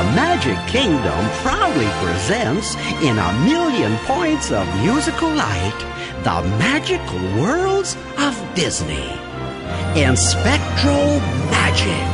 Magic Kingdom proudly presents, in a million points of musical light, the magical worlds of Disney in Spectral Magic.